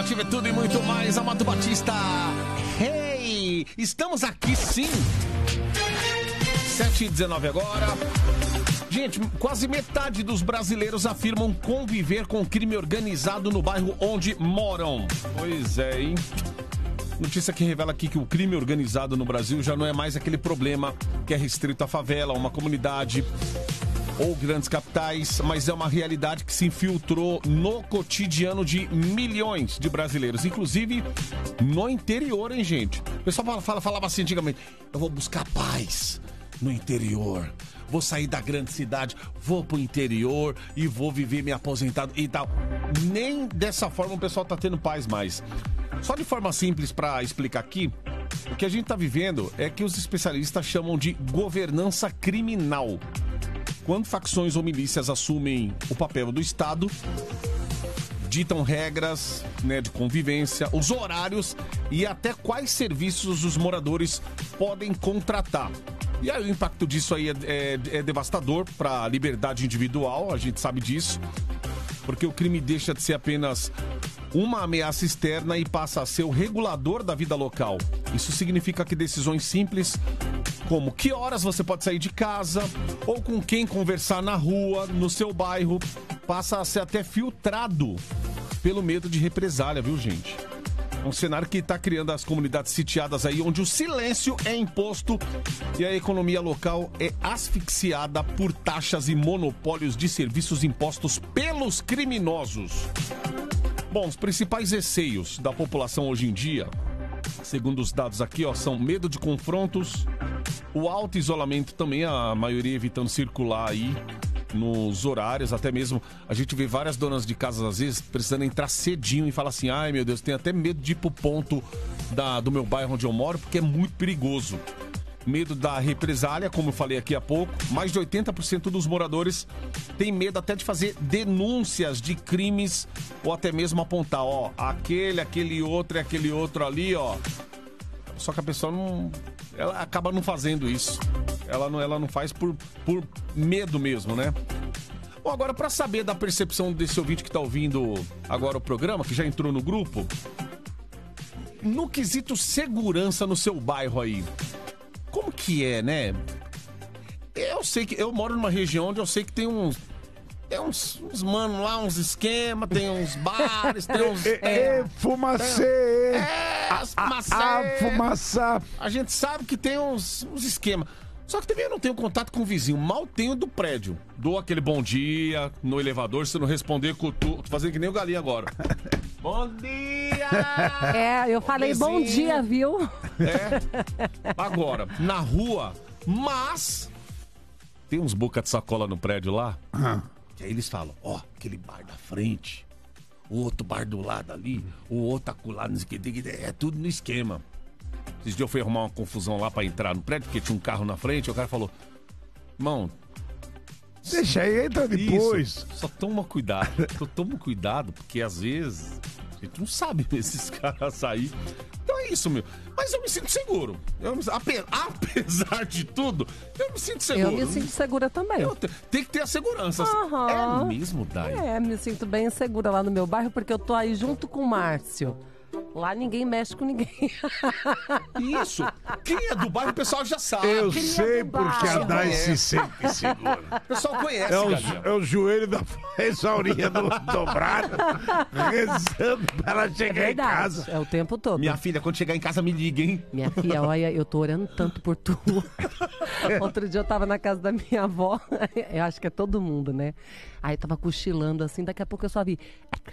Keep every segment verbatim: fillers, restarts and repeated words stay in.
Nativa é tudo e muito mais. Amado Batista. Hey! Estamos aqui sim. sete e dezenove agora. Gente, quase metade dos brasileiros afirmam conviver com crime organizado no bairro onde moram. Pois é, hein? Notícia que revela aqui que o crime organizado no Brasil já não é mais aquele problema que é restrito à favela, uma comunidade ou grandes capitais, mas é uma realidade que se infiltrou no cotidiano de milhões de brasileiros, inclusive no interior, hein, gente? O pessoal fala, fala, falava assim antigamente, eu vou buscar paz no interior, vou sair da grande cidade, vou pro interior e vou viver me aposentado e tal. Nem dessa forma o pessoal tá tendo paz mais. Só de forma simples para explicar aqui, o que a gente tá vivendo é que os especialistas chamam de governança criminal. Quando facções ou milícias assumem o papel do Estado, ditam regras, né, de convivência, os horários e até quais serviços os moradores podem contratar. E aí o impacto disso aí é, é, é devastador para a liberdade individual, a gente sabe disso, porque o crime deixa de ser apenas uma ameaça externa e passa a ser o regulador da vida local. Isso significa que decisões simples, como que horas você pode sair de casa, ou com quem conversar na rua, no seu bairro, passa a ser até filtrado pelo medo de represália, viu, gente? Um cenário que está criando as comunidades sitiadas aí, onde o silêncio é imposto e a economia local é asfixiada por taxas e monopólios de serviços impostos pelos criminosos. Bom, os principais receios da população hoje em dia, segundo os dados aqui, ó, são medo de confrontos, o alto isolamento também, a maioria evitando circular aí nos horários, até mesmo a gente vê várias donas de casa às vezes precisando entrar cedinho e falar assim, ai meu Deus, tenho até medo de ir pro ponto da, do meu bairro onde eu moro, porque é muito perigoso. Medo da represália, como eu falei aqui há pouco, mais de oitenta por cento dos moradores têm medo até de fazer denúncias de crimes ou até mesmo apontar, ó, aquele, aquele outro e aquele outro ali, ó. Só que a pessoa não, ela acaba não fazendo isso. Ela não, ela não faz por, por medo mesmo, né? Bom, agora para saber da percepção desse ouvinte que tá ouvindo agora o programa, que já entrou no grupo, no quesito segurança no seu bairro aí, como que é, né? Eu sei que eu moro numa região onde eu sei que tem uns tem uns, uns mano lá, uns esquemas, tem uns bares, tem uns é, é, fumacê, é, fumacê. A, a, fumaça. A gente sabe que tem uns, uns esquemas. Só que também eu não tenho contato com o vizinho, mal tenho do prédio. Dou aquele bom dia no elevador, se não responder, cutu... tô fazendo que nem o galinho agora. Bom dia! É, eu falei vizinho. Bom dia, viu? É. Agora, na rua, mas tem uns boca de sacola no prédio lá, uhum. que aí eles falam, ó, oh, aquele bar da frente, o outro bar do lado ali, o outro acolá, não sei o que, é tudo no esquema. Esses dias eu fui arrumar uma confusão lá pra entrar no prédio, porque tinha um carro na frente, e o cara falou, irmão, deixa aí, entra depois. Isso, só toma cuidado, só toma cuidado, porque às vezes a gente não sabe esses caras sair. Então é isso, meu. Mas eu me sinto seguro. Eu me, ape, apesar de tudo, eu me sinto seguro. Eu me sinto segura também. Eu te, tem que ter a segurança. Uhum. É mesmo, Dai? É, me sinto bem segura lá no meu bairro, porque eu tô aí junto com o Márcio. Lá ninguém mexe com ninguém. Isso. Quem é do bairro, o pessoal já sabe. Eu Quem sei é porque a Dai se sente segura. O pessoal conhece, é o, Galinha. é o joelho da Esaurinha do, dobrado, rezando pra ela chegar é em casa. É o tempo todo. Minha filha, quando chegar em casa, me liga, hein? Minha filha, olha, eu tô orando tanto por tu. Outro dia eu tava na casa da minha avó, eu acho que é todo mundo, né? Aí eu tava cochilando assim, daqui a pouco eu só vi...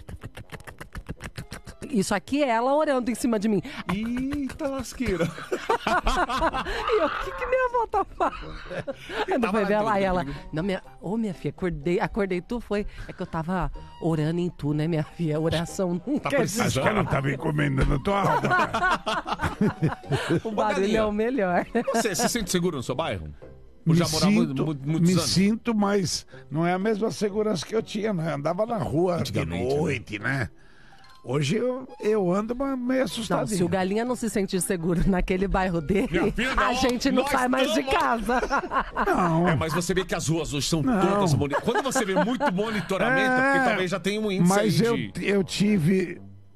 Isso aqui é ela orando em cima de mim. Eita lasqueira. E eu, o que, que minha avó tá falando? Quando foi ver ela, aí ela... Não, minha... Ô, minha filha, acordei, acordei tu, foi... É que eu tava orando em tu, né, minha filha? Oração nunca tá existe. Acho que ela tava encomendando tua alma. O barulho é o melhor. Você se sente seguro no seu bairro? Me já morava sinto, muito, muitos me anos? sinto, mas não é a mesma segurança que eu tinha, né? Eu andava na rua de noite, né? né? Hoje eu, eu ando meio assustadinho. Não, se o Galinha não se sentir seguro naquele bairro dele, filha, a gente não sai mais de casa. Não. É, mas você vê que as ruas hoje são Não. todas monitoradas. Quando você vê muito monitoramento, É, porque talvez já tem um índice mas aí eu, de... eu tive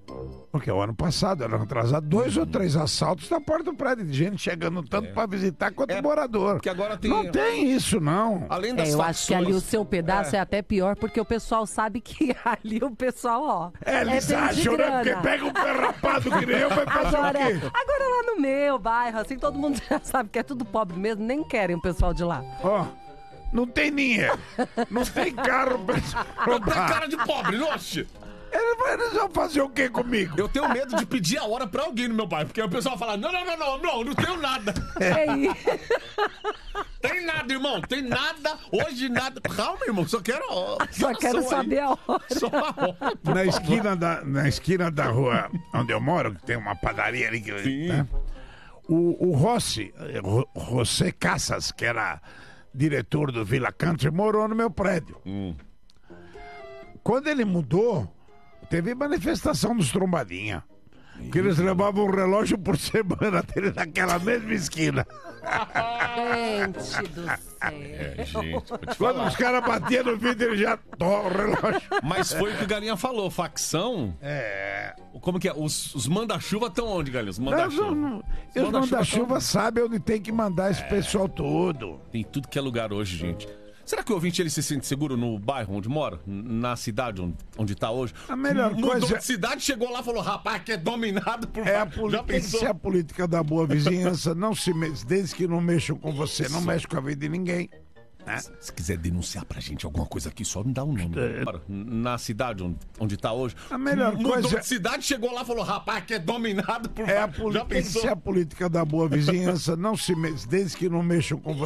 Porque o ano passado era atrasado dois ou três assaltos na porta do prédio, de gente chegando tanto é. para visitar quanto é, morador. Porque agora tem... Não tem isso, não. Além das é, eu facções, acho que ali o seu pedaço é. é até pior, porque o pessoal sabe que ali o pessoal, ó... É, eles é acham, né? Porque pega um pé rapado que nem eu, vai fazer agora, o quê? Agora lá no meu bairro, assim, todo mundo já sabe que é tudo pobre mesmo, nem querem o pessoal de lá. Ó... Oh. Não tem dinheiro, não tem carro pra não tem cara de pobre, oxe. Eles vão fazer o quê comigo? Eu tenho medo de pedir a hora pra alguém no meu bairro, porque o pessoal fala, não, não, não, não, não, não tenho nada. É. Tem nada, irmão, tem nada, hoje nada. Calma, irmão, só quero... Só quero saber a hora. Só a hora. Na esquina, da, na esquina da rua onde eu moro, que tem uma padaria ali, que, Sim. Né? O, o Rossi, José Casas, que era... diretor do Villa Country, morou no meu prédio. Hum. Quando ele mudou, teve manifestação dos trombadinha. Que eles levavam um relógio por semana dele naquela mesma esquina. Gente do céu. É, gente, quando os caras batiam no vidro, ele já torra o relógio. Mas foi o que o Galinha falou, facção. É. Como que é? Os, os manda-chuva estão onde, Galinha? Os manda-chuva. Os manda-chuva manda tão... sabem onde tem que mandar esse é. pessoal todo. Tem tudo que é lugar hoje, gente. Será que o ouvinte ele se sente seguro no bairro onde mora? Na cidade onde, onde tá hoje? A melhor Mudou coisa... de cidade, chegou lá e falou, rapaz, que é dominado por... É a política, é a política da boa vizinhança, não se me... desde que não mexam com você, não mexe com a vida de ninguém. Né? Se quiser denunciar pra gente alguma coisa aqui, só me dá um nome. É... Na cidade onde, onde tá hoje. A melhor Mudou coisa... de cidade, chegou lá e falou, rapaz, que é dominado por... É a política, é a política da boa vizinhança, não se me... desde que não mexam com você.